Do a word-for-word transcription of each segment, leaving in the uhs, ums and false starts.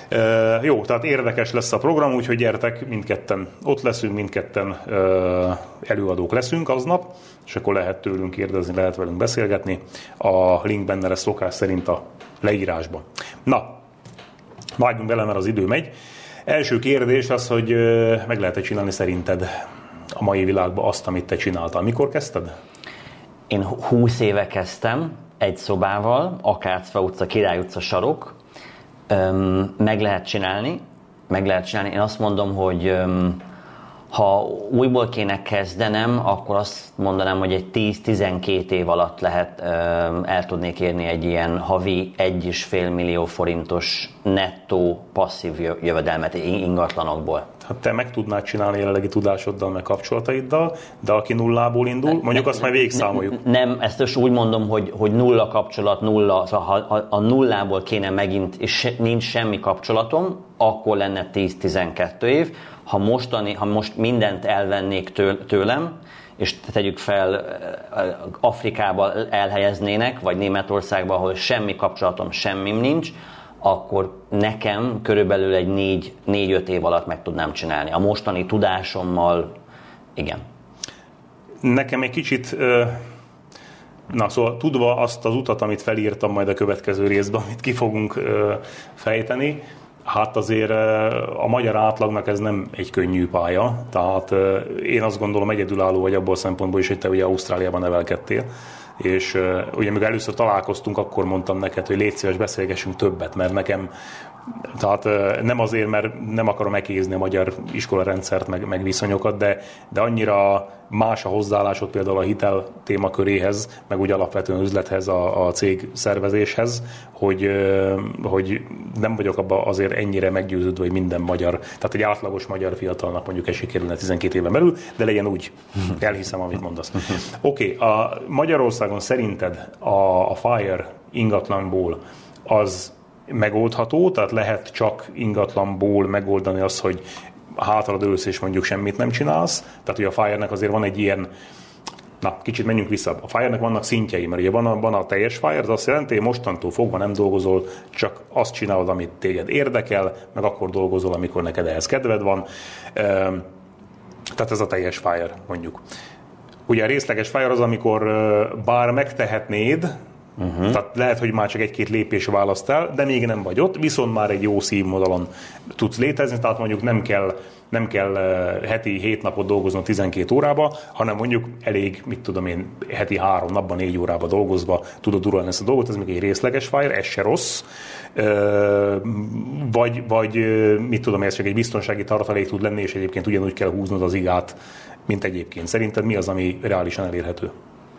Uh, jó, tehát érdekes lesz a program, úgyhogy gyertek, mindketten ott leszünk, mindketten uh, előadók leszünk aznap, és akkor lehet tőlünk kérdezni, lehet velünk beszélgetni. A link benne lesz szokás szerint a leírásban. Na, vágjunk bele, mert az idő megy. Első kérdés az, hogy uh, meg lehet-e csinálni szerinted a mai világban azt, amit te csináltál. Mikor kezdted? Én húsz éve kezdtem egy szobával, Akácfa utca, Király utca sarok. Öm, meg lehet csinálni, meg lehet csinálni. Én azt mondom, hogy öm, ha újból kéne kezdenem, akkor azt mondanám, hogy egy tíz-tizenkét év alatt lehet öm, el tudnék érni egy ilyen havi egy és fél millió forintos nettó passzív jövedelmet ingatlanokból. Hát te meg tudnád csinálni jelenlegi tudásoddal, meg kapcsolataiddal, de aki nullából indul, mondjuk ne, azt majd végigszámoljuk. Nem, ezt is úgy mondom, hogy, hogy nulla kapcsolat, nulla, szóval ha a nullából kéne megint, és nincs semmi kapcsolatom, akkor lenne tíz-tizenkét év. Ha, mostani, ha most mindent elvennék tőlem, és tegyük fel, Afrikába elhelyeznének, vagy Németországba, ahol semmi kapcsolatom, semmim nincs, akkor nekem körülbelül egy négy-öt év alatt meg tudnám csinálni. A mostani tudásommal, igen. Nekem egy kicsit, na szóval tudva azt az utat, amit felírtam majd a következő részben, amit ki fogunk fejteni, hát azért a magyar átlagnak ez nem egy könnyű pálya. Tehát én azt gondolom egyedülálló vagy abból a szempontból is, hogy te ugye Ausztráliában nevelkedtél. És uh, ugye, amikor először találkoztunk, akkor mondtam neked, hogy légy szíves, beszélgessünk többet, mert nekem, tehát uh, nem azért, mert nem akarom ekézni a magyar iskolarendszert, meg, meg viszonyokat, de, de annyira más a hozzáállásod például a hitel témaköréhez, meg úgy alapvetően üzlethez, a, a cég szervezéshez, hogy, uh, hogy nem vagyok abban azért ennyire meggyőződve, hogy minden magyar, tehát egy átlagos magyar fiatalnak mondjuk esély kerülne tizenkét éven belül, de legyen úgy, elhiszem, amit mondasz. Oké, okay, a Magyarországon szerinted a, a FIRE ingatlanból az megoldható, tehát lehet csak ingatlanból megoldani azt, hogy hátradőlsz és mondjuk semmit nem csinálsz, tehát hogy a FIRE-nek azért van egy ilyen, na, kicsit menjünk vissza. A FIRE-nek vannak szintjei, mert ugye van a, van a teljes FIRE, az azt jelenti, hogy mostantól fogva nem dolgozol, csak azt csinálod, amit téged érdekel, meg akkor dolgozol, amikor neked ehhez kedved van. Tehát ez a teljes FIRE, mondjuk. Ugye a részleges FIRE az, amikor bár megtehetnéd, uh-huh. tehát lehet, hogy már csak egy-két lépés választ el, de még nem vagy ott, viszont már egy jó színvonalon tudsz létezni, tehát mondjuk nem kell, nem kell heti hét napot dolgoznod tizenkét órába, hanem mondjuk elég, mit tudom én, heti három napban, négy órába dolgozva tudod uralni ezt a dolgot, ez még egy részleges FIRE, ez se rossz. Vagy, vagy mit tudom, ez csak egy biztonsági tartalék tud lenni, és egyébként ugyanúgy kell húznod az igát, mint egyébként. Szerinted mi az, ami reálisan elérhető?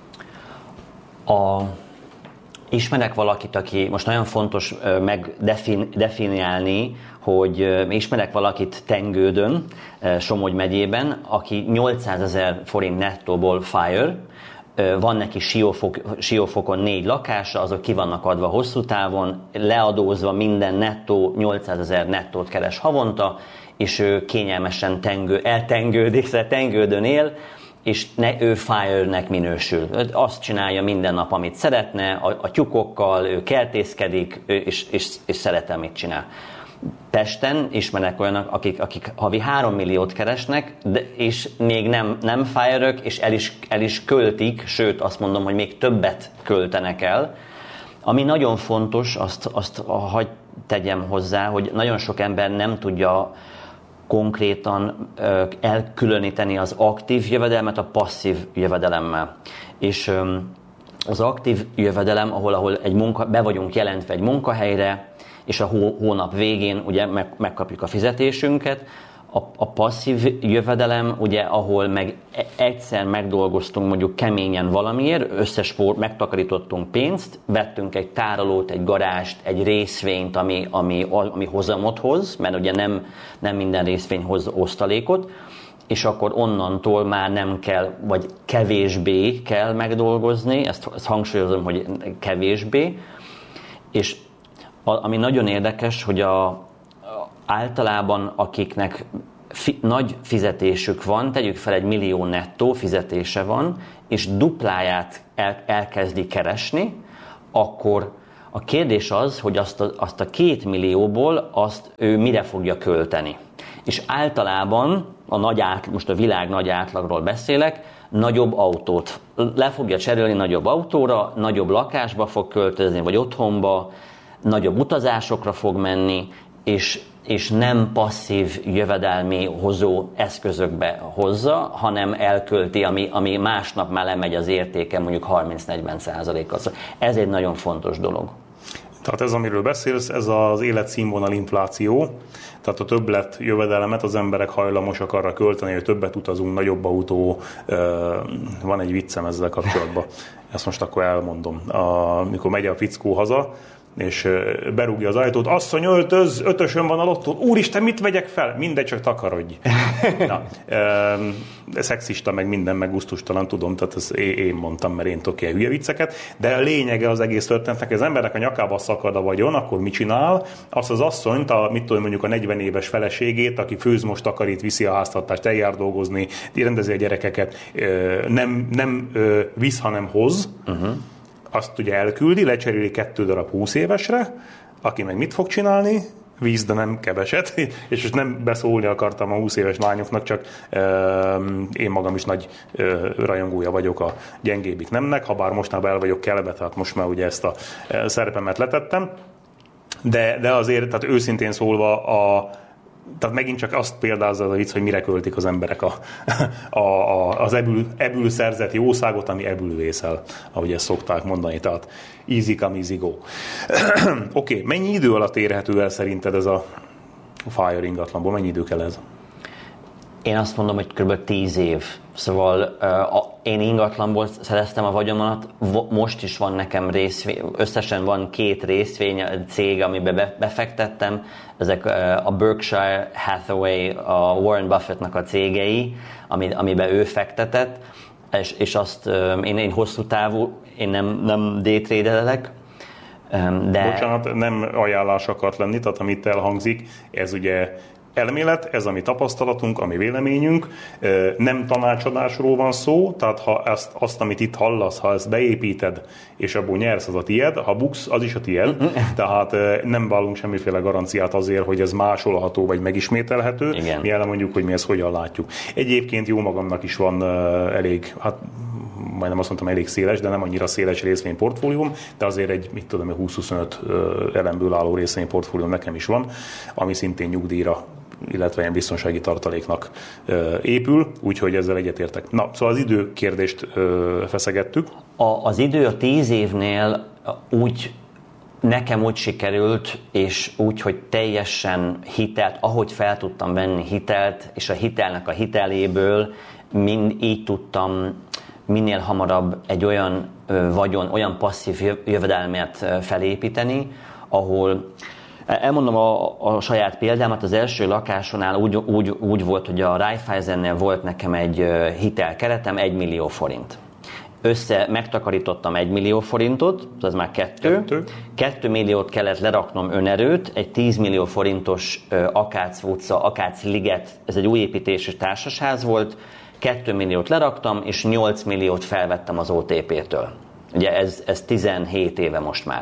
A... Ismerek valakit, aki most nagyon fontos megdefiniálni, hogy ismerek valakit Tengődön, Somogy megyében, aki nyolcszázezer forint nettóból FIRE, van neki Siófok, Siófokon négy lakása, azok ki vannak adva hosszú távon, leadózva minden nettó, nyolcszázezer nettót keres havonta, és ő kényelmesen tengő, eltengődik, szóval Tengődön él, és ne, ő FIRE-nek minősül. Azt csinálja minden nap, amit szeretne, a, a tyúkokkal, ő kertészkedik, ő, és, és, és szeret, amit csinál. Pesten ismerek olyanok, akik, akik havi három milliót keresnek, de, és még nem, nem FIRE-ök, és el is, el is költik, sőt azt mondom, hogy még többet költenek el. Ami nagyon fontos, azt, azt hagy tegyem hozzá, hogy nagyon sok ember nem tudja konkrétan ö, elkülöníteni az aktív jövedelmet a passzív jövedelemmel. És ö, az aktív jövedelem, ahol, ahol egy munka, be vagyunk jelentve egy munkahelyre, és a hó, hónap végén ugye meg, megkapjuk a fizetésünket. A, a passzív jövedelem, ugye, ahol meg egyszer megdolgoztunk mondjuk keményen valamiért, összespór, megtakarítottunk pénzt, vettünk egy tárolót, egy garást, egy részvényt, ami, ami, ami hozamot hoz, mert ugye nem, nem minden részvény hoz osztalékot, és akkor onnantól már nem kell, vagy kevésbé kell megdolgozni, ezt, ezt hangsúlyozom, hogy kevésbé, és a, ami nagyon érdekes, hogy a általában akiknek fi, nagy fizetésük van, tegyük fel egy millió nettó fizetése van, és dupláját el, elkezdi keresni, akkor A kérdés az, hogy azt a, azt a két millióból azt ő mire fogja költeni. És általában, a nagy át, most a világ nagy átlagról beszélek, nagyobb autót. Le fogja cserélni nagyobb autóra, nagyobb lakásba fog költözni, vagy otthonba, nagyobb utazásokra fog menni, és, és nem passzív jövedelmi hozó eszközökbe hozza, hanem elkölti, ami, ami másnap már lemegy az értéke, mondjuk harminc-negyven százalékkal. Ez egy nagyon fontos dolog. Tehát ez, amiről beszélsz, ez az életszínvonal infláció, tehát a többlet jövedelemet az emberek hajlamosak arra költeni, hogy többet utazunk, nagyobb autó, van egy viccem ezzel kapcsolatban, ezt most akkor elmondom. Amikor megy a fickó haza, és berúgja az ajtót, asszony, öltöz, ötösön van a lottón, úristen, mit vegyek fel? Mindegy, csak takarodj. Na, e, szexista, meg minden, meg gusztustalan, tudom, tehát ezt én mondtam, mert én tudok ilyen hülye vicceket, de a lényege az egész történetnek, az emberek a nyakába szakad a vagyon, akkor mit csinál? Azt az asszonyt, a, mit tudom, mondjuk a negyven éves feleségét, aki főz, most takarít, viszi a háztartást, eljár dolgozni, rendezi a gyerekeket, nem, nem visz, hanem hoz, uh-huh. Azt ugye elküldi, lecseréli kettő darab húsz évesre, aki meg mit fog csinálni? Víz, de nem keveset, és most nem beszólni akartam a húsz éves lányoknak, csak euh, én magam is nagy euh, rajongója vagyok a gyengébbik nemnek, ha bár mostanában el vagyok kelebe, tehát most már ugye ezt a euh, szerepemet letettem, de, de azért, tehát őszintén szólva a tehát megint csak azt példázza az a vicc, hogy mire költik az emberek a, a, a, az ebből, ebből szerzett jószágot, ami ebből vészel, ahogy ezt szokták mondani. Tehát easy come, easy go. Oké, okay, mennyi idő alatt érhető el szerinted ez a FIRE ingatlanból? Mennyi idő kell ez? Én azt mondom, hogy kb. tíz év. Szóval uh, én ingatlanból szereztem a vagyonomat, most is van nekem részvény, összesen van két részvény cég, amiben befektettem, ezek uh, a Berkshire Hathaway, a Warren Buffettnak a cégei, amiben ő fektetett, és, és azt uh, én, én hosszú távú, én nem, nem daytradelek, de... Bocsánat, nem ajánlás akart lenni, tehát amit elhangzik, ez ugye elmélet, ez a mi tapasztalatunk, a mi véleményünk, nem tanácsadásról van szó, tehát ha ezt, azt, amit itt hallasz, ha ezt beépíted, és abból nyersz, az a tied, ha buksz, az is a tied, tehát nem válunk semmiféle garanciát azért, hogy ez másolható vagy megismételhető. Igen. Mi elmondjuk, hogy mi ezt hogyan látjuk. Egyébként jó magamnak is van elég, hát majdnem azt mondtam elég széles, de nem annyira széles részvényportfólióm, de azért egy, mit tudom, húsz-huszonöt elemből álló részvényportfólióm nekem is van, ami szintén nyugdíjra, illetve ilyen biztonsági tartaléknak épül, úgyhogy ezzel egyetértek. Na, szóval az idő kérdést feszegettük. A, az idő a tíz évnél úgy nekem úgy sikerült, és úgy, hogy teljesen hitelt, ahogy fel tudtam venni hitelt, és a hitelnek a hiteléből mind így tudtam minél hamarabb egy olyan ö, vagyon, olyan passzív jövedelmet felépíteni, ahol elmondom a, a saját példámat, az első lakásonál úgy, úgy, úgy volt, hogy a Raiffeisennél volt nekem egy hitelkeretem, egy millió forint. Össze megtakarítottam egy millió forintot, az már kettő. Kettő, kettő milliót kellett leraknom önerőt, egy tíz millió forintos Akác utca, Akác liget, ez egy új építésű társasház volt, két milliót leraktam, és nyolc milliót felvettem az o té pé-től. Ugye ez, ez tizenhét éve most már.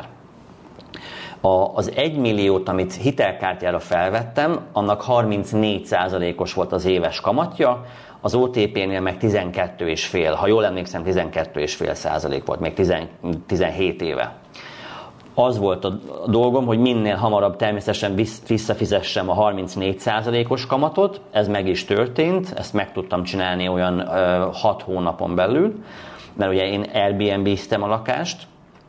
A, az egy milliót, amit hitelkártyára felvettem, annak harmincnégy százalékos volt az éves kamatja, az o té pé-nél meg tizenkettő egész öt, ha jól emlékszem, tizenkettő egész öt százalék volt, még tizenhét éve. Az volt a dolgom, hogy minél hamarabb természetesen visszafizessem a harmincnégy százalékos kamatot, ez meg is történt, ezt meg tudtam csinálni olyan hat hónapon belül, mert ugye én Airbnb-ztem a lakást,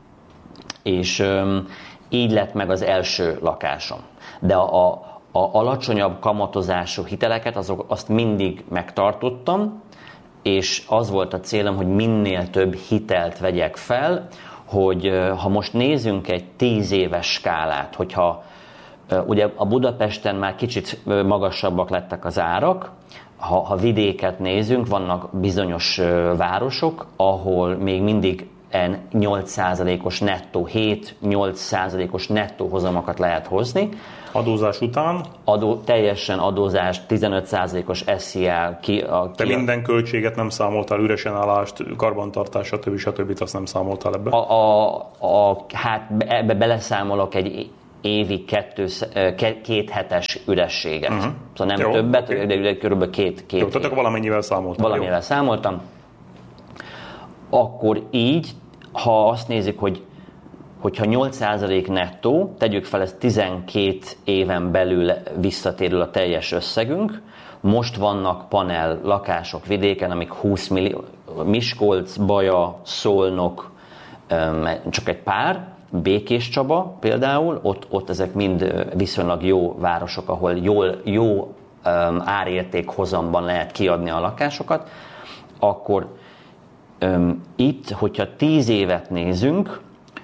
és öm, így lett meg az első lakásom. De a, a, a alacsonyabb kamatozású hiteleket, azok, azt mindig megtartottam, és az volt a célom, hogy minél több hitelt vegyek fel, hogy ha most nézzünk egy tíz éves skálát, hogyha ugye a Budapesten már kicsit magasabbak lettek az árak, ha, ha vidéket nézünk, vannak bizonyos városok, ahol még mindig nyolc százalékos nettó, hét-nyolc százalékos nettó hozamokat lehet hozni. Adózás után? Adó, teljesen adózás, tizenöt százalékos es zé á. Ki, a, Te ki minden költséget nem számoltál, üresen állást, karbantartás, stb. stb. Azt nem számoltál ebbe? A, a, a, hát ebbe beleszámolok egy évi kettő, két hetes ürességet. Uh-huh. Szóval nem Jó, többet, okay. de körülbelül két, két Jó, tehát akkor valamennyivel számoltam. Valamivel Jó. számoltam. Akkor így, ha azt nézik, hogy hogyha nyolc százalék nettó, tegyük fel, ez tizenkét éven belül visszatérül a teljes összegünk. Most vannak panel lakások vidéken, amik húsz millió, Miskolc, Baja, Szolnok, csak egy pár, Békéscsaba például, ott, ott ezek mind viszonylag jó városok, ahol jól, jó árérték hozamban lehet kiadni a lakásokat, akkor um, itt, hogyha tíz évet nézünk,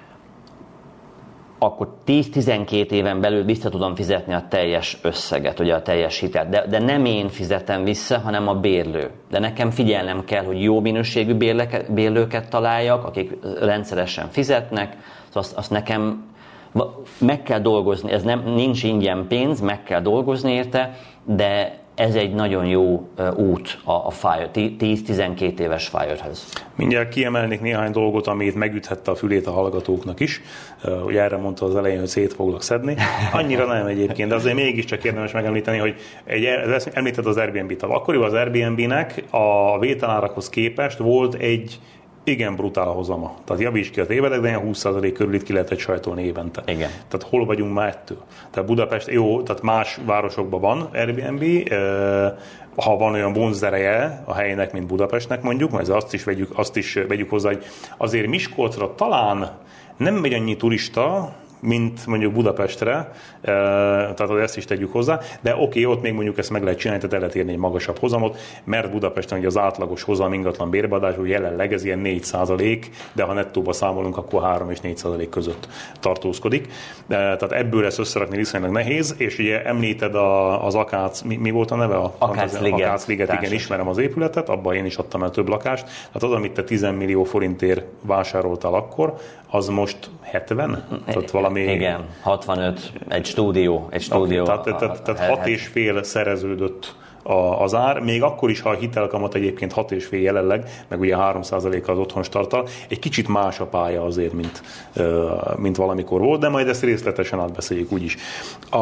akkor tíz-tizenkét éven belül vissza tudom fizetni a teljes összeget, ugye a teljes hitelt. De, de nem én fizetem vissza, hanem a bérlő. De nekem figyelnem kell, hogy jó minőségű bérleket, bérlőket találjak, akik rendszeresen fizetnek. Szóval azt, azt nekem meg kell dolgozni. Ez nem, nincs ingyen pénz, meg kell dolgozni érte, de ez egy nagyon jó út a, a Fire, tíz-tizenkét éves Fire-höz. Mindjárt kiemelnék néhány dolgot, amit megüthette a fülét a hallgatóknak is. Ugye erre mondta az elején, hogy szét foglak szedni. Annyira nem egyébként, de azért mégiscsak érdemes megemlíteni, hogy egy, említett az Airbnb-t. Akkoriban az Airbnb-nek a vételárakhoz képest volt egy igen brutál hozama. Tehát javíts ki a tévedek, de ilyen húsz százalék körül itt ki lehetett sajtolni évente. Igen. Tehát hol vagyunk már ettől? Tehát Budapest, jó, tehát más városokban van Airbnb, ha van olyan vonzereje a helynek, mint Budapestnek mondjuk, mert azt is vegyük, azt is vegyük hozzá, hogy azért Miskolcra talán nem megy annyi turista, mint mondjuk Budapestre, tehát ezt is tegyük hozzá, de oké, ott még mondjuk ezt meg lehet csinálni, tehát el lehet érni egy magasabb hozamot, mert Budapesten ugye az átlagos hozam ingatlan bérbeadású jelenleg ez ilyen négy százalék, de ha nettóba számolunk, akkor három és négy százalék között tartózkodik. Tehát ebből ezt összerakni viszonylag nehéz, és ugye említed a, az Akác, mi, mi volt a neve? A Akácliget. Akácliget, igen, ismerem az épületet, abban én is adtam el több lakást. Tehát az, amit te tíz millió forintért vásároltál akkor, az most hetven? Tehát valami... Igen, hatvanöt, egy stúdió. Egy stúdió okay, tehát tehát, tehát hat és fél szereződött a, az ár, még akkor is, ha a hitelkamat egyébként hat és fél jelenleg, meg ugye három százalék az otthon starttal, egy kicsit más a pálya azért, mint, mint valamikor volt, de majd ezt részletesen átbeszéljük úgyis. A,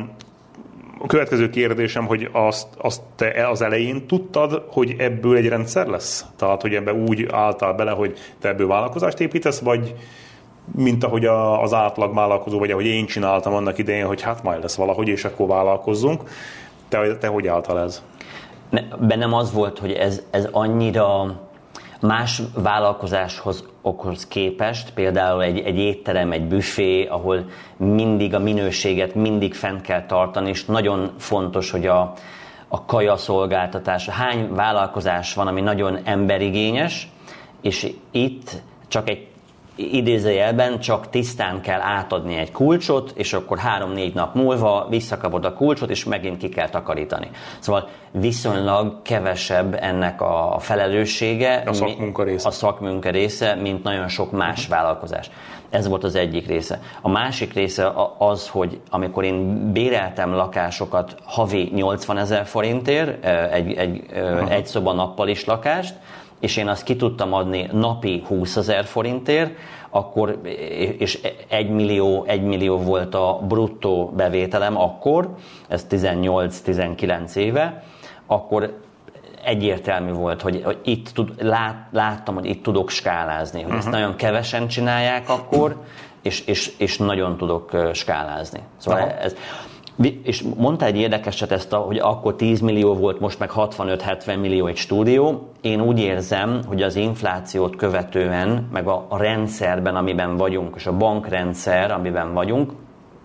A következő kérdésem, hogy azt, azt te az elején tudtad, hogy ebből egy rendszer lesz? Tehát, hogy ebbe úgy álltál bele, hogy te ebből vállalkozást építesz, vagy mint ahogy a, az átlag vállalkozó, vagy ahogy én csináltam annak idején, hogy hát majd lesz valahogy, és akkor vállalkozzunk. Te, te hogy álltál ez? Bennem az volt, hogy ez, ez annyira más vállalkozáshoz okhoz képest, például egy, egy étterem, egy büfé, ahol mindig a minőséget mindig fent kell tartani, és nagyon fontos, hogy a, a kaja szolgáltatás, hány vállalkozás van, ami nagyon emberigényes, és itt csak egy idézőjelben csak tisztán kell átadni egy kulcsot, és akkor három-négy nap múlva visszakapod a kulcsot, és megint ki kell takarítani. Szóval viszonylag kevesebb ennek a felelőssége, a szakmunka része, a szakmunka része, mint nagyon sok más vállalkozás. Ez volt az egyik része. A másik része az, hogy amikor én béreltem lakásokat havi nyolcvanezer forintért, egy, egy, egy szoba nappalis lakást, és én azt ki tudtam adni napi húszezer forintért, akkor, és egy millió, egy millió volt a bruttó bevételem akkor, ez tizennyolc-tizenkilenc éve, akkor egyértelmű volt, hogy, hogy itt tud, lát, láttam, hogy itt tudok skálázni, hogy uh-huh. ezt nagyon kevesen csinálják akkor, és, és, és nagyon tudok skálázni. Szóval uh-huh. ez... És mondta egy érdekeset ezt, a, hogy akkor tíz millió volt, most meg hatvanöt-hetven millió egy stúdió. Én úgy érzem, hogy az inflációt követően, meg a, a rendszerben, amiben vagyunk, és a bankrendszer, amiben vagyunk,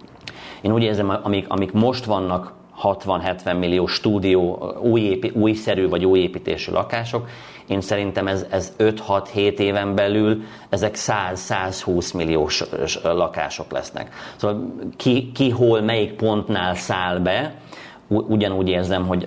én úgy érzem, amik, amik most vannak hatvan-hetven millió stúdió, új épi, újszerű vagy új építésű lakások, én szerintem ez, ez öt-hat-hét éven belül ezek száz-százhúsz milliós lakások lesznek. Szóval ki, ki hol, melyik pontnál száll be, ugyanúgy érzem, hogy,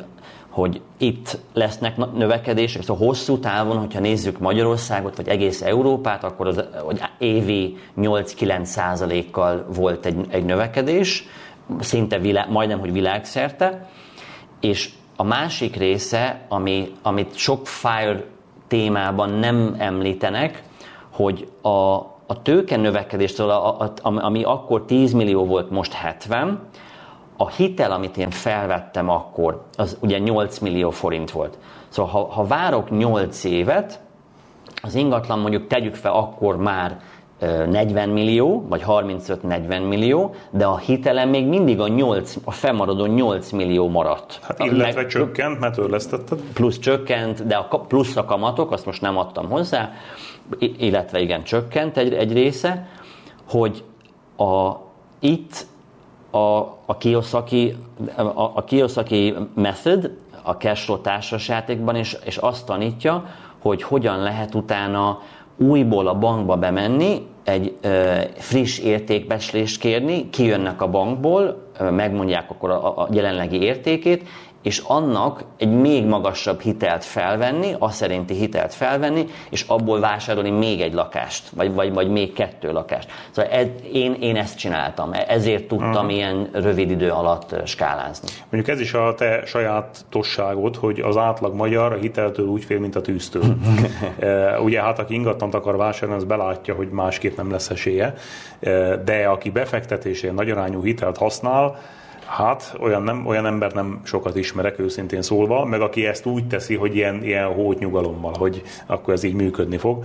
hogy itt lesznek növekedések, szóval hosszú távon, hogyha nézzük Magyarországot, vagy egész Európát, akkor az hogy évi nyolc-kilenc százalékkal volt egy, egy növekedés, szinte világ, majdnem, hogy világszerte, és a másik része, ami, amit sok FIRE témában nem említenek, hogy a, a tőke növekedés, szóval a, a, ami akkor tíz millió volt, most hetven, a hitel, amit én felvettem akkor, az ugye nyolc millió forint volt. Szóval ha, ha várok nyolc évet, az ingatlan mondjuk tegyük fel akkor már negyven millió, vagy harmincöt-negyven millió, de a hitelem még mindig a, nyolc, a fennmaradó nyolc millió maradt. Hát illetve meg, csökkent, mert törlesztetted. Plusz csökkent, de a plusz a kamatok, azt most nem adtam hozzá, illetve igen, csökkent egy, egy része, hogy a, itt a, a Kiyosaki, a, a Kiyosaki method, a cashflow társasjátékban, és, és azt tanítja, hogy hogyan lehet utána újból a bankba bemenni, egy ö, friss értékbecslést kérni, kijönnek a bankból, ö, megmondják akkor a, a jelenlegi értékét, és annak egy még magasabb hitelt felvenni, azt szerinti hitelt felvenni, és abból vásárolni még egy lakást, vagy, vagy, vagy még kettő lakást. Szóval ez, én, én ezt csináltam, ezért tudtam uh-huh. ilyen rövid idő alatt skálázni. Mondjuk ez is a te sajátosságod, hogy az átlag magyar a hiteltől úgy fél, mint a tűztől. Ugye hát aki ingatlant akar vásárolni, az belátja, hogy másképp nem lesz esélye, de aki befektetésén nagyarányú hitelt használ, hát olyan, nem, olyan ember nem sokat ismerek, őszintén szólva, meg aki ezt úgy teszi, hogy ilyen, ilyen hótnyugalommal, hogy akkor ez így működni fog.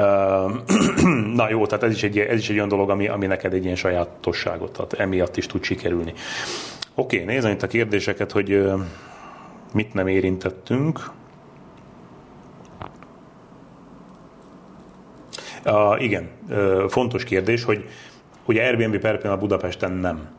Na jó, tehát ez is egy, ez is egy olyan dolog, ami, ami neked egy ilyen sajátosságot, tehát emiatt is tud sikerülni. Oké, nézem itt a kérdéseket, hogy mit nem érintettünk. Uh, igen, uh, fontos kérdés, hogy ugye Airbnb per pillanat Budapesten nem.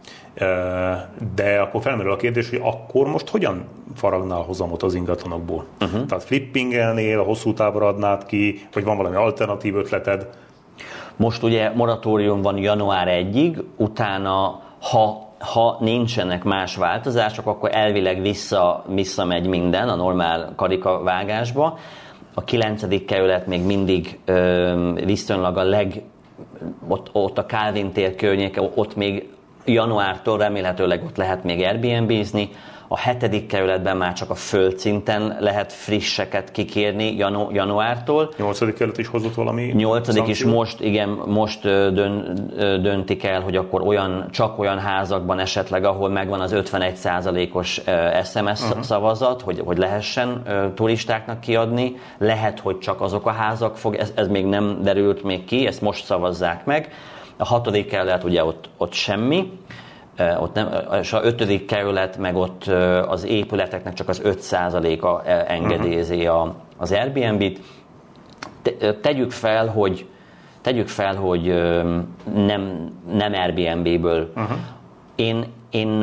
De akkor felmerül a kérdés, hogy akkor most hogyan faragnál hozamot az ingatlanokból? Uh-huh. Tehát flippingelnél, a hosszú távra adnád ki, vagy van valami alternatív ötleted? Most ugye moratórium van január elsejéig, utána ha, ha nincsenek más változások, akkor elvileg vissza, visszamegy minden a normál karikavágásba. A kilencedik kerület még mindig ö, viszonylag a leg, ott, ott a Kálvin tér környéke, ott még januártól remélhetőleg ott lehet még Airbnb-zni. A hetedik kerületben már csak a földszinten lehet frisseket kikérni janu- januártól. Nyolcadik kerület is hozott valami? Nyolcadik is most, igen, most dön, döntik el, hogy akkor olyan, csak olyan házakban esetleg, ahol megvan az ötvenegy százalékos es em es uh-huh. szavazat, hogy, hogy lehessen turistáknak kiadni. Lehet, hogy csak azok a házak fog, ez, ez még nem derült még ki, ezt most szavazzák meg. A hatodik kerület ugye ott, ott semmi, ott nem, és a ötödik kerület meg ott az épületeknek csak az öt százaléka engedélyezi a, az Airbnb-t. Te, tegyük fel, hogy, tegyük fel, hogy nem, nem Airbnb-ből. Uh-huh. Én, én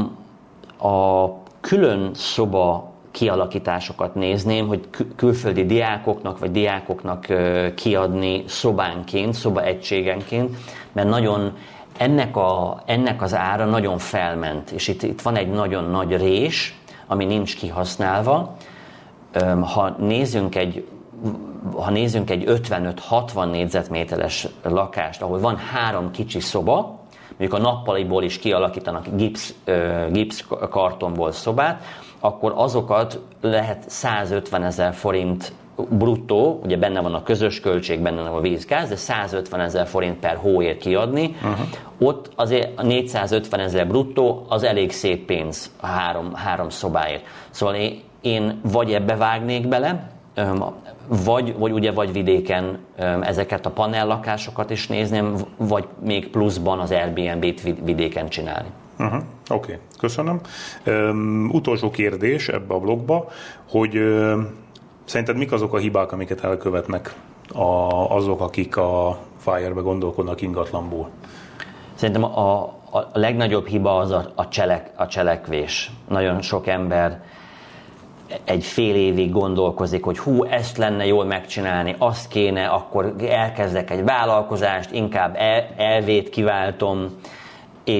a külön szoba kialakításokat nézném, hogy külföldi diákoknak vagy diákoknak kiadni szobánként, szobaegységenként, mert nagyon ennek, a, ennek az ára nagyon felment, és itt, itt van egy nagyon nagy rés, ami nincs kihasználva. Ha nézzünk egy, ha nézzünk egy ötvenöt-hatvan négyzetméteres lakást, ahol van három kicsi szoba, mondjuk a nappaliból is kialakítanak gipsz, gipsz kartonból szobát, akkor azokat lehet százötven ezer forint bruttó, ugye benne van a közös költség, benne van a vízgáz, de százötven ezer forint per hóért kiadni. Uh-huh. Ott azért a négyszázötven ezer bruttó az elég szép pénz a három, három szobáért. Szóval én, én vagy ebbe vágnék bele, vagy, vagy ugye vagy vidéken ezeket a panellakásokat is nézném, vagy még pluszban az Airbnb-t vidéken csinálni. Uh-huh. Oké, okay. Köszönöm. Um, utolsó kérdés ebbe a blogba, hogy uh, szerinted mik azok a hibák, amiket elkövetnek a, azok, akik a FIRE-be gondolkodnak ingatlanból? Szerintem a, a legnagyobb hiba az a, a, cselek, a cselekvés. Nagyon sok ember egy fél évig gondolkozik, hogy hú, ezt lenne jól megcsinálni, azt kéne, akkor elkezdek egy vállalkozást, inkább el, elvét kiváltom, és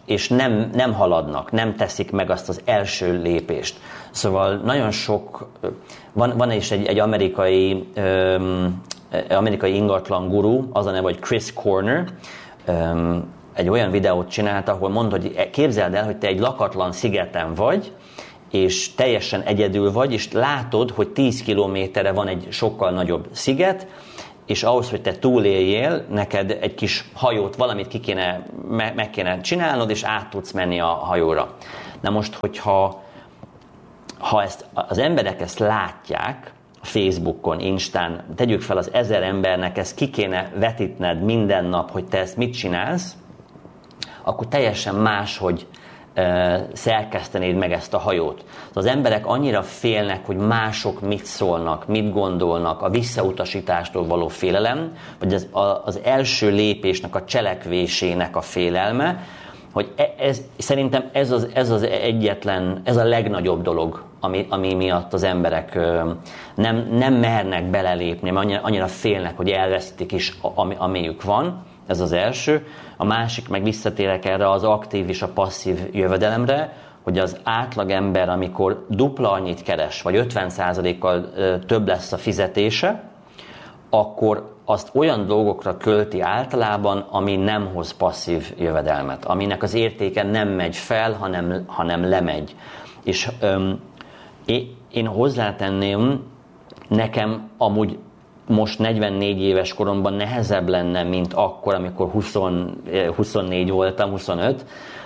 és nem, nem haladnak, nem teszik meg azt az első lépést. Szóval nagyon sok, van, van is egy, egy amerikai, um, amerikai ingatlan guru, az a neve, hogy Chris Corner, um, egy olyan videót csinált, ahol mondta, hogy képzeld el, hogy te egy lakatlan szigeten vagy, és teljesen egyedül vagy, és látod, hogy tíz kilométerre van egy sokkal nagyobb sziget, és ahhoz, hogy te túléljél, neked egy kis hajót, valamit ki kéne, meg kéne csinálnod, és át tudsz menni a hajóra. Na most, hogyha ha ezt, az emberek ezt látják, Facebookon, Instán, tegyük fel az ezer embernek, ezt ki kéne vetítned minden nap, hogy te ezt mit csinálsz, akkor teljesen máshogy uh, szerkesztenéd meg ezt a hajót. Az emberek annyira félnek, hogy mások mit szólnak, mit gondolnak, a visszautasítástól való félelem, vagy az, a, az első lépésnek, a cselekvésének a félelme, hogy ez, szerintem ez az, ez az egyetlen, ez a legnagyobb dolog, ami, ami miatt az emberek uh, nem, nem mernek belelépni, mert annyira, annyira félnek, hogy elveszítik is, ami, amiük van. Ez az első. A másik, meg visszatérek erre az aktív és a passzív jövedelemre, hogy az átlagember, amikor dupla annyit keres, vagy ötven százalékkal több lesz a fizetése, akkor azt olyan dolgokra költi általában, ami nem hoz passzív jövedelmet, aminek az értéke nem megy fel, hanem, hanem lemegy. És öm, én hozzátenném, nekem amúgy most negyvennégy éves koromban nehezebb lenne, mint akkor, amikor húsz, huszonnégy voltam, huszonöt,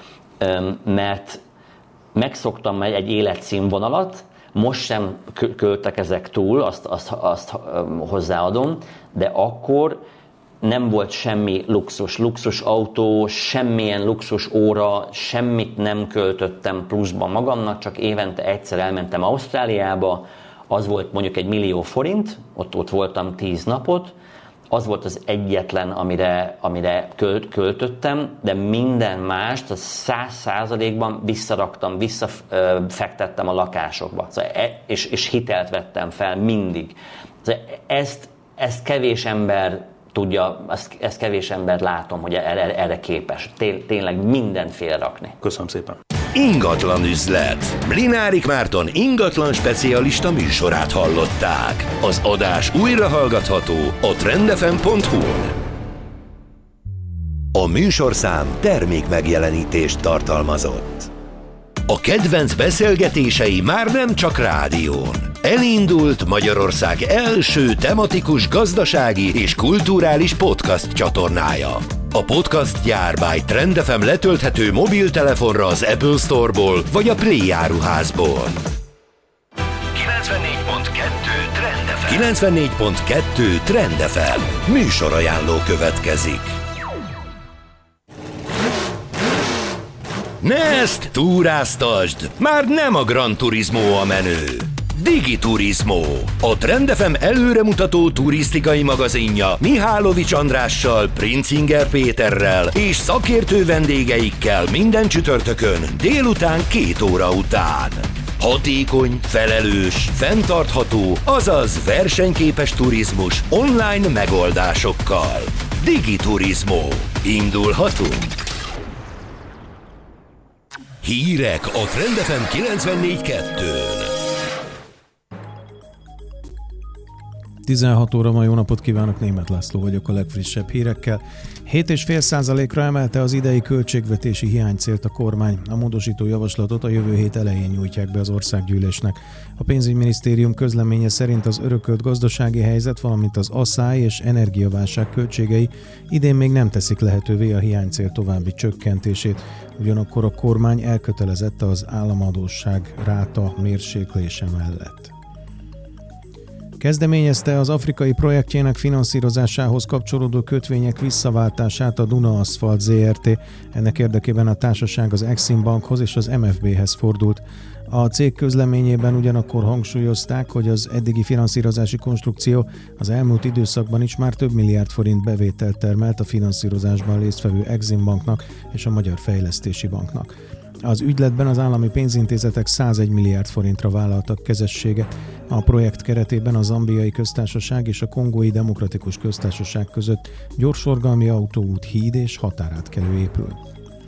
mert megszoktam egy életszínvonalat, most sem költekezek túl, azt, azt, azt hozzáadom, de akkor nem volt semmi luxus, luxus autó, semmilyen luxus óra, semmit nem költöttem pluszban magamnak, csak évente egyszer elmentem Ausztráliába, az volt mondjuk egy millió forint, ott, ott voltam tíz napot, az volt az egyetlen, amire, amire költ, költöttem, de minden mást a száz százalékban visszaraktam, visszafektettem a lakásokba, és, és hitelt vettem fel mindig. Ezt, ezt kevés ember tudja, ezt, ezt kevés ember látom, hogy erre, erre képes. Tényleg mindent félrerakni. Köszönöm szépen. Ingatlan üzlet. Mlinárik Márton ingatlan specialista műsorát hallották. Az adás újra hallgatható a trendefem pont hu-n. A műsorszám termék megjelenítést tartalmazott. A kedvenc beszélgetései már nem csak rádión. Elindult Magyarország első tematikus gazdasági és kulturális podcast csatornája. A podcast gyár by Trendefem letölthető mobiltelefonra az Apple Store-ból vagy a Play áruházból. kilencvennégy pont kettő Trendefem. kilencvennégy pont kettő Trendefem. Műsorajánló következik. Ne ezt túráztasd! Már nem a Gran Turismo a menő. Digiturismo, a Trendefem előremutató turisztikai magazinja Mihálovics Andrással, Princinger Péterrel és szakértő vendégeikkel minden csütörtökön délután két óra után. Hatékony, felelős, fenntartható, azaz versenyképes turizmus online megoldásokkal. Digiturismo. Indulhatunk! Hírek a Trendefem kilencvennégy kettőn. tizenhat óra ma, jó napot kívánok, Németh László vagyok a legfrissebb hírekkel. hét egész öt százalékra emelte az idei költségvetési hiánycélt a kormány. A módosító javaslatot a jövő hét elején nyújtják be az országgyűlésnek. A pénzügyminisztérium közleménye szerint az örökölt gazdasági helyzet, valamint az asszály és energiaválság költségei idén még nem teszik lehetővé a hiánycél további csökkentését. Ugyanakkor a kormány elkötelezett az államadósság ráta mérséklése mellett. Kezdeményezte az afrikai projektjének finanszírozásához kapcsolódó kötvények visszaváltását a Duna Aszfalt zé er té. Ennek érdekében a társaság az Exim Bankhoz és az em ef béhez fordult. A cég közleményében ugyanakkor hangsúlyozták, hogy az eddigi finanszírozási konstrukció az elmúlt időszakban is már több milliárd forint bevételt termelt a finanszírozásban résztvevő Exim Banknak és a Magyar Fejlesztési Banknak. Az ügyletben az állami pénzintézetek százegy milliárd forintra vállaltak kezességet. A projekt keretében a Zambiai Köztársaság és a Kongói Demokratikus Köztársaság között gyorsforgalmi autóút, híd és határátkelő épül.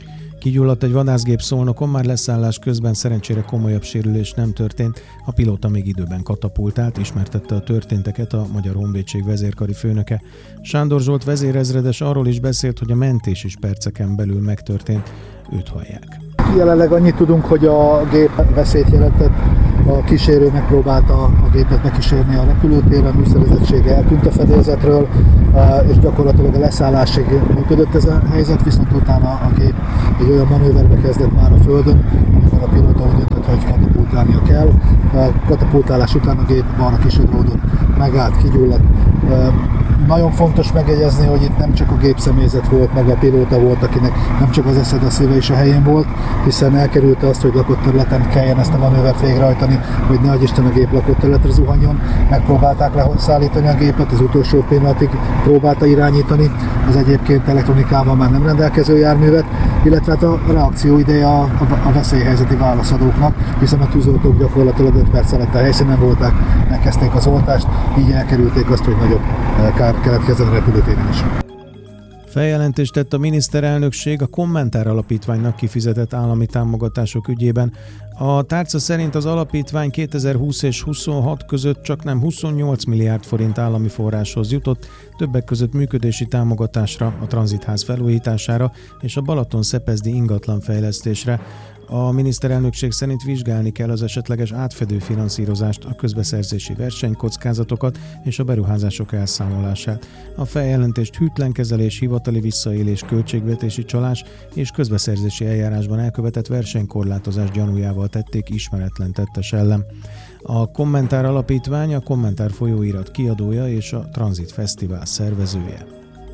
Kigyulladt egy vadászgép Szolnokon, már leszállás közben szerencsére komolyabb sérülés nem történt, a pilóta még időben katapultált, ismertette a történteket a Magyar Honvédség vezérkari főnöke. Sándor Zsolt vezérezredes arról is beszélt, hogy a mentés is perceken belül megtörtént, őt hallják. Jelenleg annyit tudunk, hogy a gép veszélyt jelentett, a kísérő megpróbálta a gépet megkísérni a repülőtérre, a műszerezettsége eltűnt a fedélzetről, és gyakorlatilag a leszállásig működött ez a helyzet, viszont utána a gép egy olyan manőverbe kezdett már a földön, amikor a pilóta úgy döntött, hogy katapultálnia kell. A katapultálás után a gép balra kisodródott, megállt, kigyulladt. Nagyon fontos megjegyezni, hogy itt nem csak a gépszemélyzet volt, meg a pilóta volt, akinek nem csak az eszed, a szíve is a helyén volt, hiszen elkerülte azt, hogy lakott területen kelljen ezt a manővert végrehajtani, hogy ne adjisten a gép lakott területre zuhanjon. Megpróbálták leszállítani a gépet, az utolsó pillanatig próbálta irányítani az egyébként elektronikával már nem rendelkező járművet, illetve hát a reakció ideje a, a, a veszélyhelyzeti válaszadóknak, hiszen a tűzoltók gyakorlatilag öt perc alatt a helyszínen voltak, megkezdték az oltást, így elkerülték azt, hogy nagyobb kár keletkezzen a repülőtéren is. Feljelentést tett a miniszterelnökség a Kommentár Alapítványnak kifizetett állami támogatások ügyében. A tárca szerint az alapítvány kétezer-húsz és huszonhat között csaknem huszonnyolc milliárd forint állami forráshoz jutott, többek között működési támogatásra, a tranzitház felújítására és a Balaton-Szepezdi ingatlanfejlesztésre. A miniszterelnökség szerint vizsgálni kell az esetleges átfedő finanszírozást, a közbeszerzési versenykockázatokat és a beruházások elszámolását. A feljelentést hűtlenkezelés, hivatali visszaélés, költségvetési csalás és közbeszerzési eljárásban elkövetett versenykorlátozás gyanújával tették ismeretlen tettes ellen. A Kommentár Alapítvány a Kommentár folyóirat kiadója és a Tranzit Fesztivál szervezője.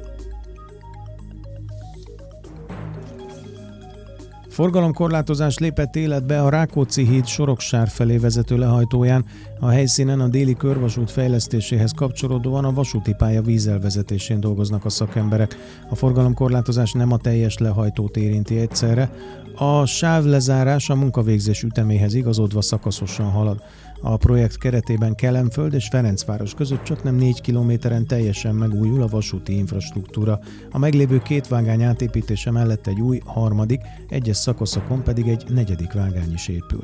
Forgalomkorlátozás lépett életbe a Rákóczi híd Soroksár felé vezető lehajtóján. A helyszínen a déli körvasút fejlesztéséhez kapcsolódóan a vasúti pálya vízelvezetésén dolgoznak a szakemberek. A forgalomkorlátozás nem a teljes lehajtót érinti egyszerre. A sávlezárás a munkavégzés üteméhez igazodva szakaszosan halad. A projekt keretében Kelenföld és Ferencváros között csaknem négy kilométeren teljesen megújul a vasúti infrastruktúra. A meglévő két vágány átépítése mellett egy új, harmadik, egyes szakaszokon pedig egy negyedik vágány is épül.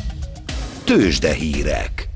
Tőzsdehírek.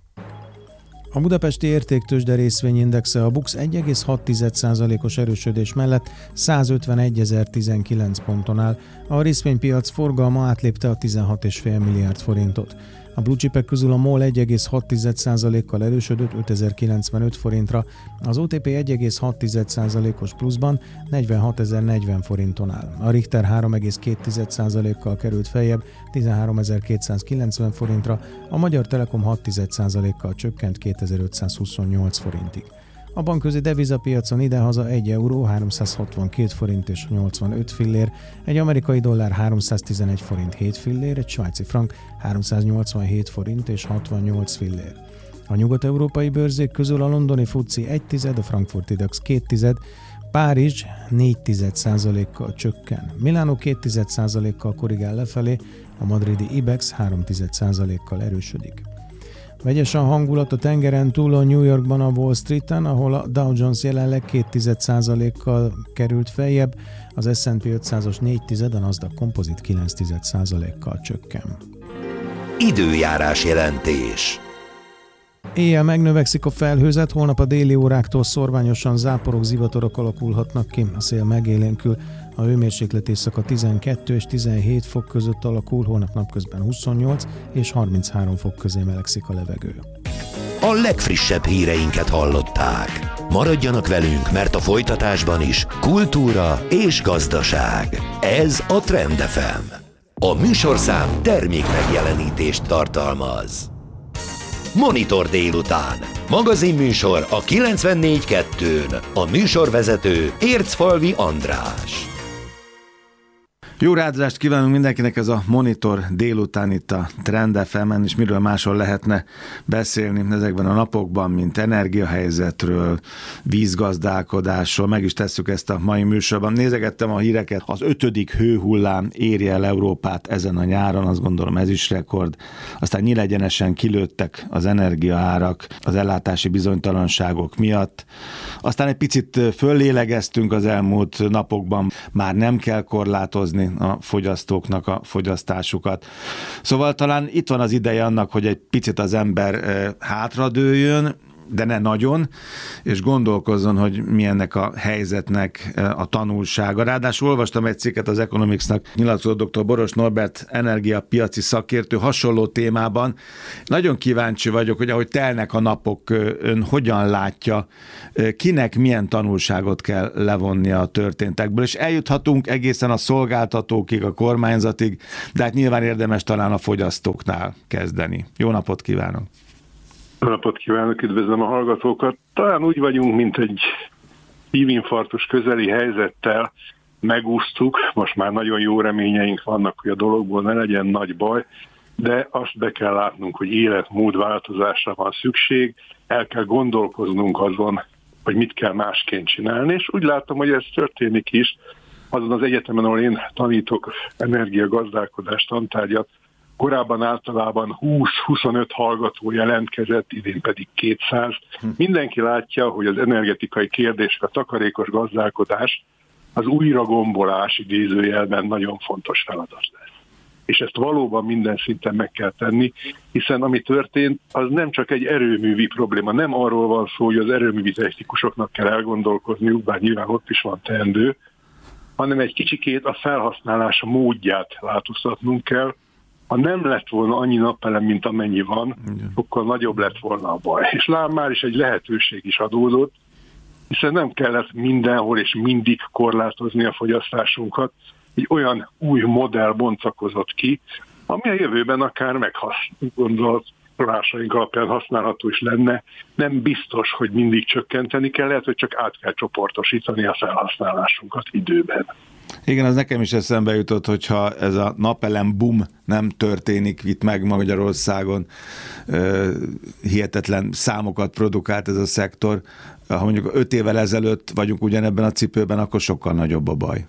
A budapesti értéktőzsde részvényindexe a BUX egy egész hat százalékos erősödés mellett százötvenegyezer-tizenkilenc ponton áll. A részvénypiac forgalma átlépte a tizenhat egész öt milliárd forintot. A blue chipek közül a MOL egy egész hat százalékkal erősödött ötezer-kilencvenöt forintra, az o té pé egy egész hat százalékos pluszban negyvenhatezer-negyven forinton áll. A Richter három egész két százalékkal került feljebb tizenháromezer-kétszázkilencven forintra, a Magyar Telekom hat százalékkal csökkent kétezer-ötszázhuszonnyolc forintig. A bankközi devizapiacon idehaza egy euró háromszázhatvankét forint és nyolcvanöt fillér, egy amerikai dollár háromszáztizenegy forint hét fillér, egy svájci frank háromszáznyolcvanhét forint és hatvannyolc fillér. A nyugat-európai bőrzék közül a londoni FTSE egy tized, a frankfurti DAX két tized, Párizs négy tized százalékkal csökken, Milánó két tized százalékkal korrigál lefelé, a madridi IBEX három tized százalékkal erősödik. Vegyes a hangulat a tengeren túl a New Yorkban a Wall Streeten, ahol a Dow Jones jelenleg két tized százalékkal került feljebb, az es and pé ötszázas négy tized, a Nasdaq Composite kilenc tized százalékkal csökken. Időjárás jelentés. Éjjel megnövekszik a felhőzet, holnap a déli óráktól szorványosan záporok, zivatarok alakulhatnak ki, a szél megélénkül. A hőmérséklet éjszaka tizenkettő és tizenhét fok között alakul, holnap napközben huszonnyolc és harminchárom fok közé melegszik a levegő. A legfrissebb híreinket hallották. Maradjanak velünk, mert a folytatásban is kultúra és gazdaság. Ez a Trend ef em. A műsorszám termék megjelenítést tartalmaz. Monitor délután. Magazinműsor a kilencvennégy kettőn. A műsorvezető Ércfalvi András. Jó rádiózást kívánunk mindenkinek, ez a Monitor délután itt a Trend ef emen, és miről máshol lehetne beszélni ezekben a napokban, mint energiahelyzetről, vízgazdálkodásról, meg is tesszük ezt a mai műsorban. Nézegettem a híreket, az ötödik hőhullám éri el Európát ezen a nyáron, azt gondolom ez is rekord. Aztán nyílegyenesen kilőttek az energiaárak az ellátási bizonytalanságok miatt. Aztán egy picit föllélegeztünk az elmúlt napokban, már nem kell korlátozni a fogyasztóknak a fogyasztásukat. Szóval talán itt van az ideje annak, hogy egy picit az ember hátradőljön, de ne nagyon, és gondolkozzon, hogy mi ennek a helyzetnek a tanulsága. Ráadásul olvastam egy cikket az Economics-nak, nyilatkozott doktor Boros Norbert energiapiaci szakértő hasonló témában. Nagyon kíváncsi vagyok, hogy ahogy telnek a napok, ön hogyan látja, kinek milyen tanulságot kell levonnia a történtekből, és eljuthatunk egészen a szolgáltatókig, a kormányzatig, de hát nyilván érdemes talán a fogyasztóknál kezdeni. Jó napot kívánok! Jó napot kívánok, üdvözlöm a hallgatókat. Talán úgy vagyunk, mint egy szívinfarktus közeli helyzettel megúsztuk, most már nagyon jó reményeink vannak, hogy a dologból ne legyen nagy baj, de azt be kell látnunk, hogy életmód változásra van szükség, el kell gondolkoznunk azon, hogy mit kell másként csinálni, és úgy látom, hogy ez történik is. Azon az egyetemen, ahol én tanítok energiagazdálkodás tantárgyat, korábban általában húsz-huszonöt hallgató jelentkezett, idén pedig kétszáz. Mindenki látja, hogy az energetikai kérdés, a takarékos gazdálkodás az újragombolás idézőjelben nagyon fontos feladat lesz. És ezt valóban minden szinten meg kell tenni, hiszen ami történt, az nem csak egy erőművi probléma. Nem arról van szó, hogy az erőművi technikusoknak kell elgondolkozniuk, bár nyilván ott is van teendő, hanem egy kicsikét a felhasználása módját változtatnunk kell. Ha nem lett volna annyi napelem, mint amennyi van, akkor nagyobb lett volna a baj. És lám már is egy lehetőség is adódott, hiszen nem kellett mindenhol és mindig korlátozni a fogyasztásunkat. Egy olyan új modell bontakozott ki, ami a jövőben akár meggondolásaink alapján használható is lenne. Nem biztos, hogy mindig csökkenteni kell, lehet, hogy csak át kell csoportosítani a felhasználásunkat időben. Igen, az nekem is eszembe jutott, hogyha ez a napelem boom nem történik itt meg Magyarországon, hihetetlen számokat produkált ez a szektor, ha mondjuk öt évvel ezelőtt vagyunk ugyanebben a cipőben, akkor sokkal nagyobb a baj.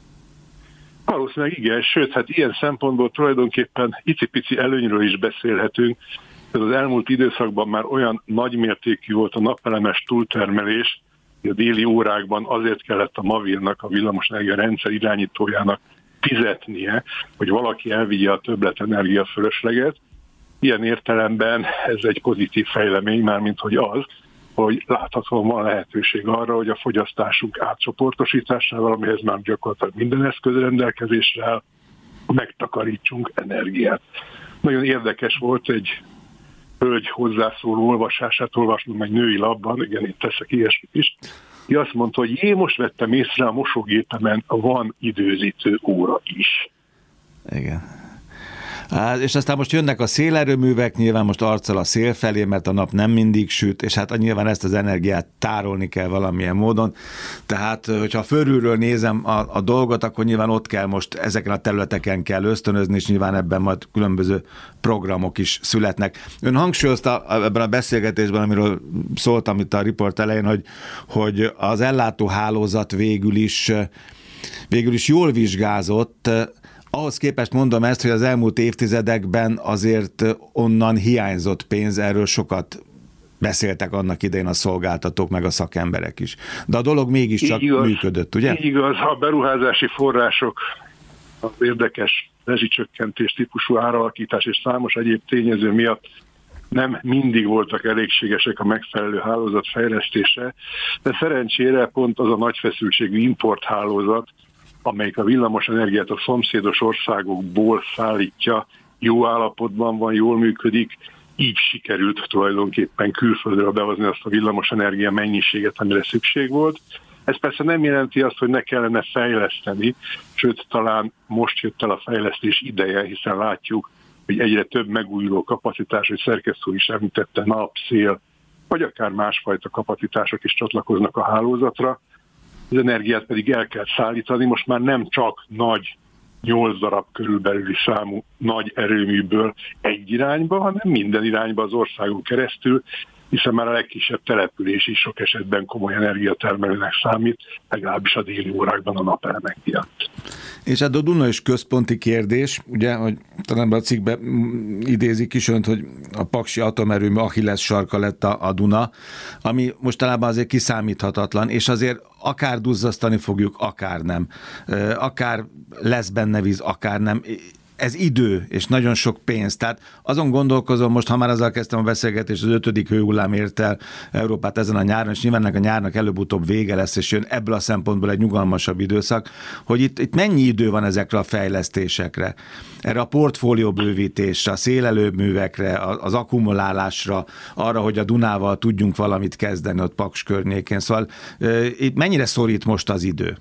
Valószínűleg igen, sőt, hát ilyen szempontból tulajdonképpen icipici előnyről is beszélhetünk. Ez az elmúlt időszakban már olyan nagymértékű volt a napelemes túltermelés, a déli órákban azért kellett a Mavirnak, a villamosenergia rendszer irányítójának fizetnie, hogy valaki elvigye a többletenergia fölösleget. Ilyen értelemben ez egy pozitív fejlemény, mármint hogy az, hogy láthatóan van lehetőség arra, hogy a fogyasztásunk átcsoportosításával, amihez már gyakorlatilag minden eszköz rendelkezésre áll, megtakarítsunk energiát. Nagyon érdekes volt egy hölgy hozzászóló olvasását olvasnom egy női labban, igen, én teszek ilyesmit is, ki azt mondta, hogy én most vettem észre, a mosógépemen van időzítő óra is. Igen. Hát, és aztán most jönnek a szélerőművek, nyilván most arccal a szél felé, mert a nap nem mindig süt, és hát nyilván ezt az energiát tárolni kell valamilyen módon. Tehát, hogyha fölülről nézem a, a dolgot, akkor nyilván ott kell most, ezeken a területeken kell ösztönözni, és nyilván ebben majd különböző programok is születnek. Ön hangsúlyozta ebben a beszélgetésben, amiről szóltam itt a riport elején, hogy, hogy az ellátóhálózat végül is, végül is jól vizsgázott. Ahhoz képest mondom ezt, hogy az elmúlt évtizedekben azért onnan hiányzott pénz, erről sokat beszéltek annak idején a szolgáltatók, meg a szakemberek is. De a dolog mégiscsak igaz, működött, ugye? Igaz, a beruházási források, az érdekes rezsicsökkentés típusú áralakítás és számos egyéb tényező miatt nem mindig voltak elégségesek a megfelelő hálózat fejlesztése, de szerencsére pont az a nagy feszültségű importhálózat, amelyik a villamos energiát a szomszédos országokból szállítja, jó állapotban van, jól működik, így sikerült tulajdonképpen külföldről behozni azt a villamos energia mennyiséget, amire szükség volt. Ez persze nem jelenti azt, hogy ne kellene fejleszteni, sőt talán most jött el a fejlesztés ideje, hiszen látjuk, hogy egyre több megújuló kapacitás, hogy szerkesztő is említette, nap, szél, vagy akár másfajta kapacitások is csatlakoznak a hálózatra. Az energiát pedig el kell szállítani, most már nem csak nagy, nyolc darab körülbelüli számú nagy erőműből egy irányba, hanem minden irányba az országon keresztül. hiszen már a legkisebb település is sok esetben komoly energiatermelőnek számít, legalábbis a déli órákban a napelemek miatt. És hát a Duna is központi kérdés, ugye, hogy talán a cikkben idézik is önt, hogy a paksi atomerőmű Achilles sarka lett a, a Duna, ami mostanában azért kiszámíthatatlan, és azért akár duzzasztani fogjuk, akár nem. Akár lesz benne víz, akár nem. Ez idő, és nagyon sok pénz. Tehát azon gondolkozom, most ha már azzal kezdtem a beszélgetést, az ötödik hőhullám ért el Európát ezen a nyáron, és nyilván ennek a nyárnak előbb-utóbb vége lesz, és jön ebből a szempontból egy nyugalmasabb időszak, hogy itt, itt mennyi idő van ezekre a fejlesztésekre, erre a portfólió bővítésre, a szélelőművekre, az akkumulálásra, arra, hogy a Dunával tudjunk valamit kezdeni ott Paks környékén. Szóval itt mennyire szorít most az idő?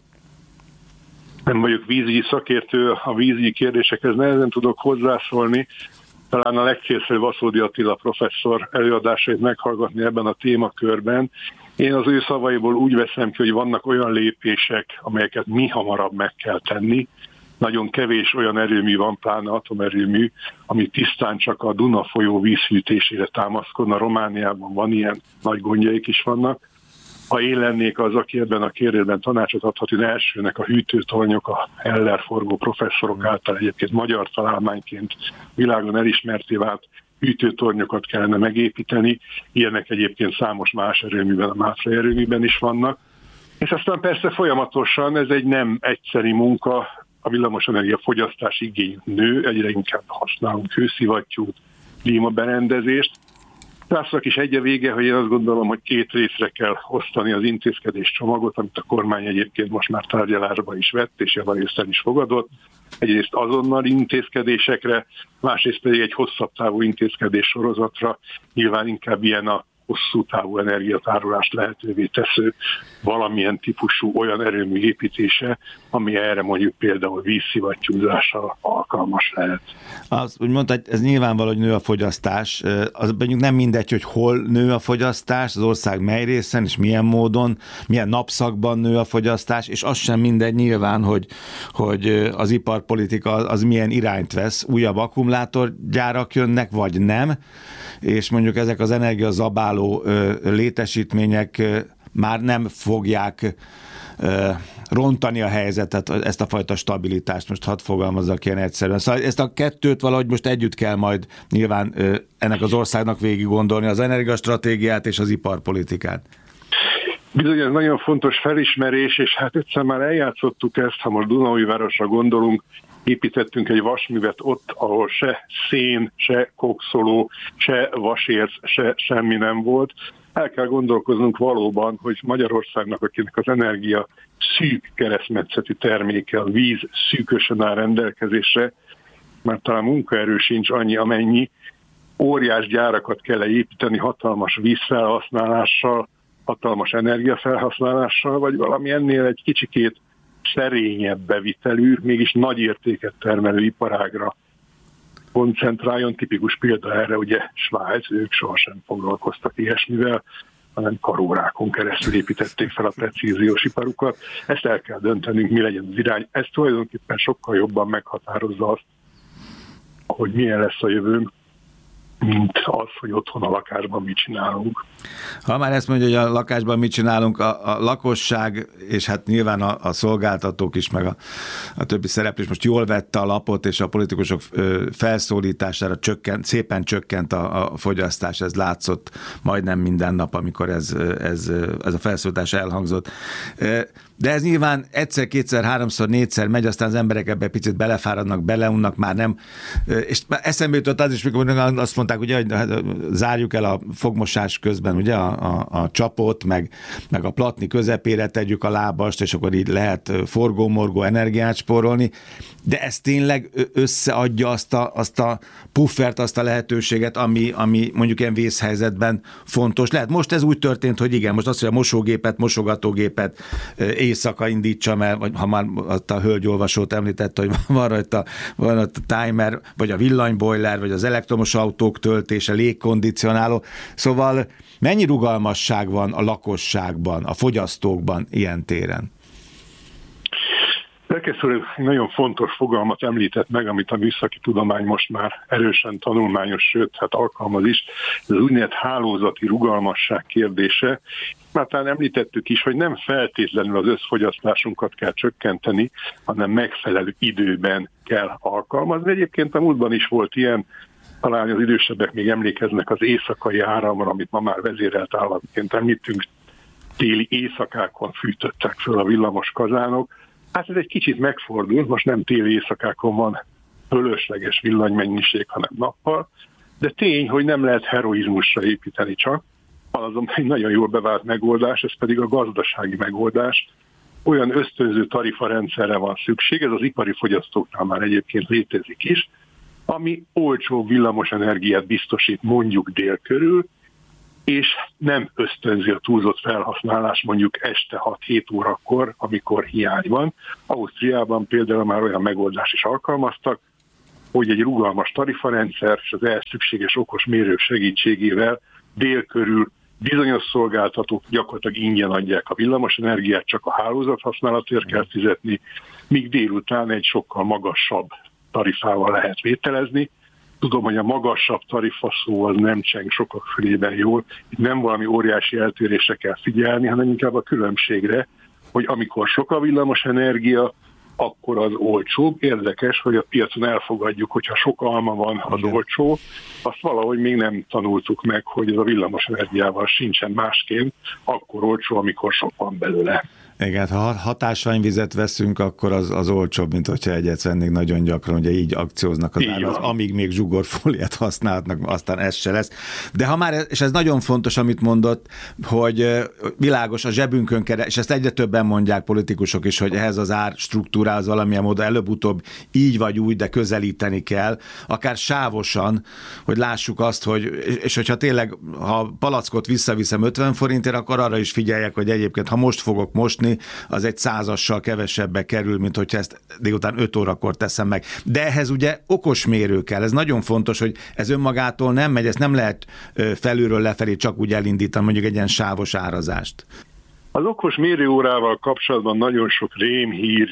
Nem vagyok vízügyi szakértő, a vízügyi kérdésekhez nehezen tudok hozzászólni. Talán a legcélszerűbb Aszódi Attila professzor előadásait meghallgatni ebben a témakörben. Én az ő szavaiból úgy veszem ki, hogy vannak olyan lépések, amelyeket mi hamarabb meg kell tenni. Nagyon kevés olyan erőmű van, pláne atomerőmű, ami tisztán csak a Duna folyó vízhűtésére támaszkodna. Romániában van ilyen, nagy gondjaik is vannak. Ha én lennék az, aki ebben a kérdésben tanácsot adhat, hogy elsőnek a hűtőtornyok, a Heller forgó professzorok által egyébként magyar találmányként világon elismerté vált hűtőtornyokat kellene megépíteni. Ilyenek egyébként számos más erőműben, a Máfrey erőműben is vannak. És aztán persze folyamatosan ez egy nem egyszeri munka, a villamosenergia fogyasztás igény nő, egyre inkább használunk hőszivattyút, klímaberendezést. Társak is egy a vége, hogy én azt gondolom, hogy két részre kell osztani az intézkedés csomagot, amit a kormány egyébként most már tárgyalásba is vett, és javarészt el is fogadott. Egyrészt azonnali intézkedésekre, másrészt pedig egy hosszabb távú intézkedés sorozatra, nyilván inkább ilyen a hosszú távú energiatárolást lehetővé tesző valamilyen típusú olyan erőmű építése, ami erre mondjuk például vízszivattyúzással alkalmas lehet. Az, úgy mondta, hogy ez nyilvánvaló, hogy nő a fogyasztás. Az mondjuk nem mindegy, hogy hol nő a fogyasztás, az ország mely részen, és milyen módon, milyen napszakban nő a fogyasztás, és az sem mindegy nyilván, hogy, hogy az iparpolitika az milyen irányt vesz. Újabb akkumulátorgyárak jönnek, vagy nem, és mondjuk ezek az energiazabáló létesítmények már nem fogják rontani a helyzetet, ezt a fajta stabilitást, most hadd fogalmazzak ilyen egyszerűen. Szóval ezt a kettőt valahogy most együtt kell majd nyilván ennek az országnak végig gondolni, az energiastratégiát és az iparpolitikát. Bizony, ez nagyon fontos felismerés, és hát egyszer már eljátszottuk ezt, ha most Dunaújvárosra gondolunk, építettünk egy vasművet ott, ahol se szén, se kokszoló, se vasérc, se semmi nem volt. El kell gondolkoznunk valóban, hogy Magyarországnak, akinek az energia szűk keresztmetszeti terméke, a víz szűkösen áll rendelkezésre, mert talán munkaerő sincs annyi, amennyi, óriás gyárakat kell építeni hatalmas vízfelhasználással, hatalmas energiafelhasználással, vagy valami ennél egy kicsikét szerényebb bevitelű, mégis nagy értéket termelő iparágra koncentráljon. Tipikus példa erre ugye Svájc, ők sohasem foglalkoztak ilyesmivel, hanem karórákon keresztül építették fel a precíziós iparukat. Ezt el kell döntenünk, mi legyen az irány. Ez tulajdonképpen sokkal jobban meghatározza azt, hogy milyen lesz a jövőnk, mint az, hogy otthon a lakásban mit csinálunk. Ha már ezt mondja, hogy a lakásban mit csinálunk, a, a lakosság, és hát nyilván a, a szolgáltatók is, meg a, a többi szereplés most jól vette a lapot, és a politikusok felszólítására csökkent, szépen csökkent a, a fogyasztás, ez látszott majdnem minden nap, amikor ez, ez, ez a felszólítás elhangzott. De ez nyilván egyszer, kétszer, háromszor, négyszer megy, aztán az emberek ebbe picit belefáradnak, beleunnak, már nem. És eszembe jutott az is, mikor azt mondták, ugye, hogy zárjuk el a fogmosás közben ugye, a, a, a csapot, meg, meg a platni közepére tegyük a lábast, és akkor így lehet forgó-morgó energiát spórolni, de ez tényleg összeadja azt a, azt a puffert, azt a lehetőséget, ami, ami mondjuk ilyen vészhelyzetben fontos lehet. Most ez úgy történt, hogy igen, most azt, hogy a mosógépet, mosogatógépet éjszaka indítsam el, vagy ha már azt a hölgyolvasót említette, hogy van rajta, van ott a timer, vagy a villanybojler, vagy az elektromos autók töltése, légkondicionáló. Szóval mennyi rugalmasság van a lakosságban, a fogyasztókban ilyen téren? Szerkesztő nagyon fontos fogalmat említett meg, amit a műszaki tudomány most már erősen tanulmányos, sőt, hát alkalmaz is, ez az úgynevezett hálózati rugalmasság kérdése. Már talán említettük is, hogy nem feltétlenül az összfogyasztásunkat kell csökkenteni, hanem megfelelő időben kell alkalmazni. Egyébként a múltban is volt ilyen, talán az idősebbek még emlékeznek az éjszakai áramra, amit ma már vezérelt államként említünk, téli éjszakákon fűtöttek föl a villamos kazánok. Hát ez egy kicsit megfordult, most nem téli éjszakákon van fölösleges villanymennyiség, hanem nappal, de tény, hogy nem lehet heroizmusra építeni csak. Van azonban egy nagyon jól bevált megoldás, ez pedig a gazdasági megoldás. Olyan ösztönző tarifarendszerre van szükség, ez az ipari fogyasztóknál már egyébként létezik is, ami olcsó villamos energiát biztosít mondjuk dél körül, és nem ösztönzi a túlzott felhasználás mondjuk este hat-hét órakor, amikor hiány van. Ausztriában például már olyan megoldást is alkalmaztak, hogy egy rugalmas tarifarendszer és az ehhez szükséges okos mérők segítségével dél körül bizonyos szolgáltatók gyakorlatilag ingyen adják a villamos energiát, csak a hálózat használatért kell fizetni, míg délután egy sokkal magasabb tarifával lehet vételezni. Tudom, hogy a magasabb tarifa szó az nem cseng sokak fülében jól, itt nem valami óriási eltérésre kell figyelni, hanem inkább a különbségre, hogy amikor sok a villamos energia, akkor az olcsóbb. Érdekes, hogy a piacon elfogadjuk, hogyha sok alma van, az olcsó, azt valahogy még nem tanultuk meg, hogy ez a villamos energiával sincsen másként, akkor olcsó, amikor sok van belőle. Igen, ha hatásványvizet veszünk, akkor az, az olcsóbb, mint hogyha egyet vennénk nagyon gyakran, ugye így akcióznak az áraz, amíg még zsugorfóliát használhatnak, aztán ez se lesz. De ha már, és ez nagyon fontos, amit mondott, hogy világos a zsebünkön keres, és ezt egyre többen mondják politikusok is, hogy ehhez az ár struktúrához valamilyen módon előbb-utóbb így vagy úgy, de közelíteni kell, akár sávosan, hogy lássuk azt, hogy, és hogyha tényleg, ha palackot visszaviszem ötven forintért, akkor arra is figyeljek, hogy egyébként, ha most fogok most az egy százassal kevesebbe kerül, mint hogyha ezt délután öt órakor teszem meg. De ehhez ugye okos mérő kell. Ez nagyon fontos, hogy ez önmagától nem megy, ezt nem lehet felülről lefelé csak úgy elindítani, mondjuk egy ilyen sávos árazást. Az okos mérőórával kapcsolatban nagyon sok rémhír,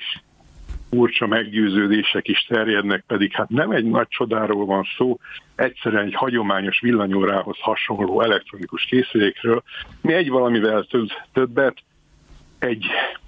furcsa meggyőződések is terjednek, pedig hát nem egy nagy csodáról van szó, egyszerűen egy hagyományos villanyórához hasonló elektronikus készülékről. Mi egy valamivel több, többet, egy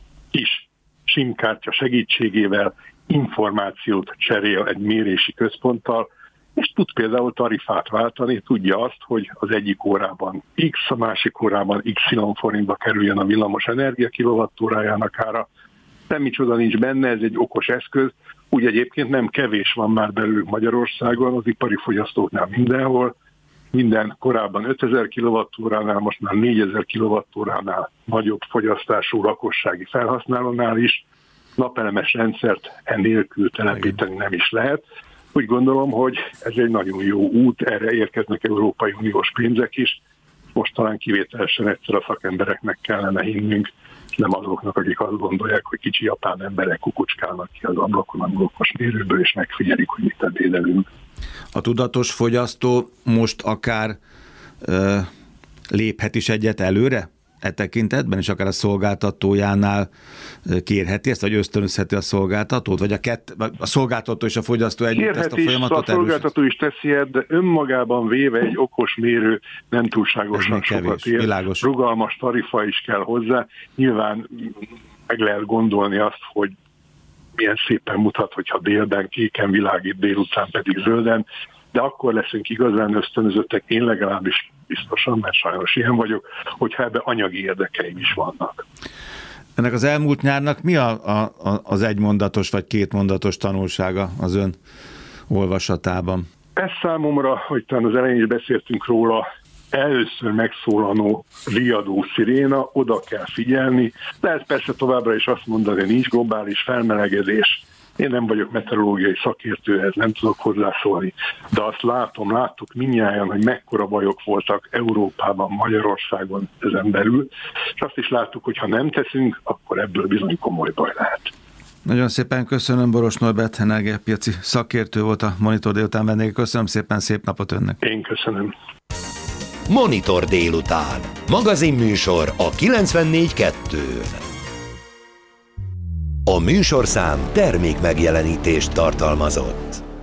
kis SIM-kártya segítségével információt cserél egy mérési központtal, és tud például tarifát váltani, tudja azt, hogy az egyik órában X, a másik órában Y forintba kerüljön a villamos energia kilowattórájának ára. Semmi csoda nincs benne, ez egy okos eszköz, úgy egyébként nem kevés van már belőlük Magyarországon, az ipari fogyasztóknál mindenhol, minden korábban ötezer kilowattóránál, most már négyezer kilowattóránál nagyobb fogyasztású lakossági felhasználónál is napelemes rendszert enélkül telepíteni nem is lehet. Úgy gondolom, hogy ez egy nagyon jó út, erre érkeznek Európai Uniós pénzek is. Most talán kivételesen egyszer a szakembereknek kellene hinnünk, nem azoknak, akik azt gondolják, hogy kicsi japán emberek kukucskálnak ki az ablakon a okos mérőből, és megfigyelik, hogy mit ebédelünk. A tudatos fogyasztó most akár ö, léphet is egyet előre e tekintetben, és akár a szolgáltatójánál kérheti ezt, vagy ösztönözheti a szolgáltatót, vagy a, kett, a szolgáltató és a fogyasztó együtt ezt a folyamatot erősít? A szolgáltató is teszi, de önmagában véve egy okos mérő nem túlságosan sokat ér. Világos. Rugalmas tarifa is kell hozzá. Nyilván meg lehet gondolni azt, hogy milyen szépen mutat, hogyha délben kéken világít, délután pedig zölden, de akkor leszünk igazán ösztönözöttek, én legalábbis biztosan, mert sajnos ilyen vagyok, hogyha ebbe anyagi érdekeim is vannak. Ennek az elmúlt nyárnak mi a, a, az egymondatos vagy kétmondatos tanulsága az ön olvasatában? Ez számomra, hogy talán az elején is beszéltünk róla, először megszólaló riadó sziréna, oda kell figyelni. Lehet persze továbbra is azt mondani, hogy nincs globális felmelegedés. Én nem vagyok meteorológiai szakértőhez, nem tudok hozzászólni, de azt látom, láttuk mindnyájan, hogy mekkora bajok voltak Európában, Magyarországon ezen belül, és azt is láttuk, hogy ha nem teszünk, akkor ebből bizony komoly baj lehet. Nagyon szépen köszönöm, Boros Norbert energiapiaci szakértő volt a Monitor délután vendége. Köszönöm szépen, szép napot önnek. Én köszönöm. Monitor délután. Magazinműsor a kilencvennégy kettőn. A műsorszám termék megjelenítést tartalmazott.